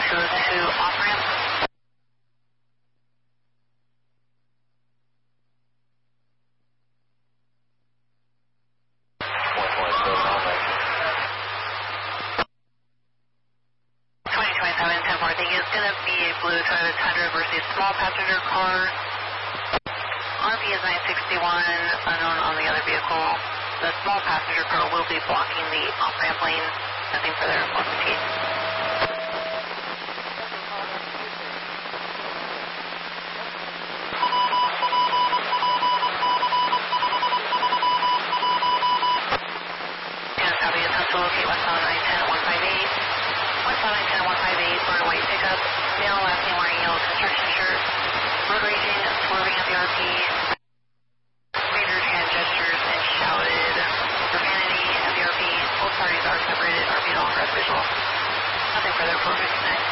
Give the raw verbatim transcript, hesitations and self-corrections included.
go to off-ramp. one twenty-seven on there. twenty twenty-seven, ten four, I think it's going to be a blue Toyota Tundra versus small passenger car. R P is nine sixty-one, unknown on the other vehicle. The small passenger car will be blocking the off-ramp lane. Nothing further on fifteen. And copy, attempt to locate westbound nine ten one five eight. Westbound nine ten one five eight, blue and white pickup. Male, last name wearing yellow construction shirt. Road raging, swerving at the R P. Major hand gestures and shouted profanity at the R P. Both parties are separated. R P is all red visual. Nothing further for fifty-nine.